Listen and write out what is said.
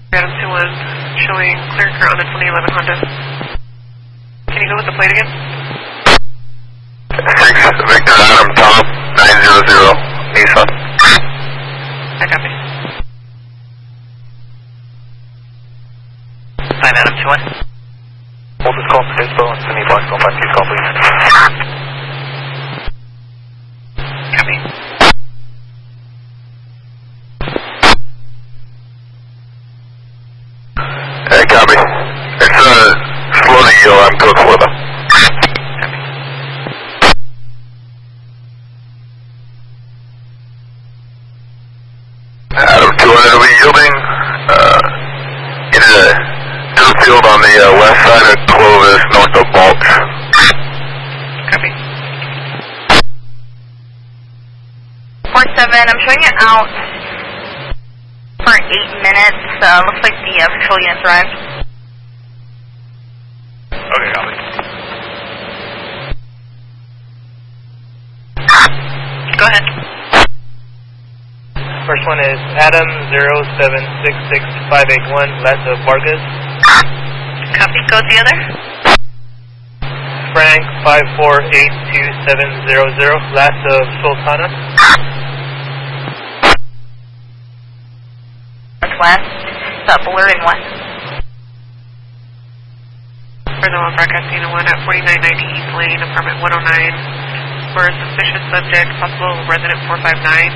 Adam 2-1, showing clear current on the 2011 Honda. Can you go with the plate again? 6 Victor Adam Tom 900 Nissan. I copy. 5 Adam 2-1. Hold this call for Dispo and send me black call back to your call, please. Copy. Hey, copy. It's slowly I'm code for them. Adam 200 will be yielding in a new field on the west side of Clovis, north of Balch. Copy. 47, I'm showing it out for 8 minutes. Looks like the patrol unit's arrived. Okay, copy. Go ahead. First one is Adam 0766581, last of Vargas. Copy. Go to the other. Frank 54827000, last of Sultana. Northwest. It's Bullard and West. For the one broadcasting 1 at 4990 East Lane, apartment 109. For a suspicious subject, possible resident 459.